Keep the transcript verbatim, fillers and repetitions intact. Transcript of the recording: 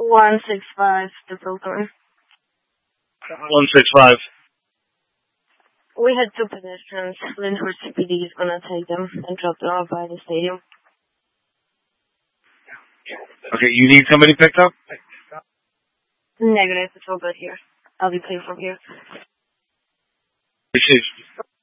one six five, the filter. one six five. We had two pedestrians. Lyndhurst C P D is gonna take them and drop them off by the stadium. Okay, you need somebody picked up? Negative, it's all good here. I'll be clear from here. Received.